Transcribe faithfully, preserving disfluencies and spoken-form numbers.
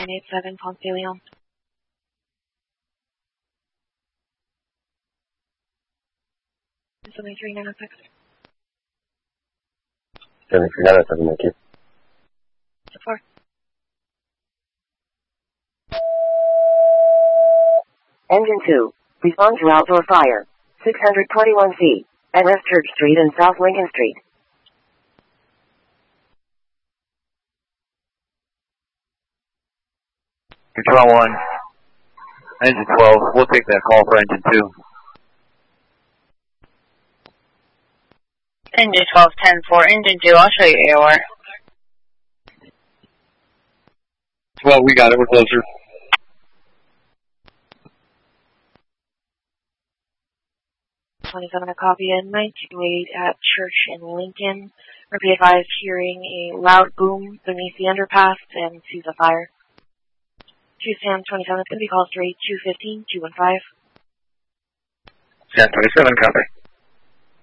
nine eight seven Ponce de Leon. seventy-three nine oh six. seventy-three nine oh seven, thank you. So far. Engine two, respond to outdoor fire, six hundred twenty-one feet, at West Church Street and South Lincoln Street. Control one, engine twelve, we'll take that call for engine two. Engine twelve ten four, engine two, I'll show you A O R. Well, we got it, we're closer. twenty-seven, a copy in nine two eight at Church in Lincoln. Or be advised, hearing a loud boom beneath the underpass and sees a fire. two Sam twenty-seven, it's going to be call straight two fifteen two one five. Sam twenty-seven, copy.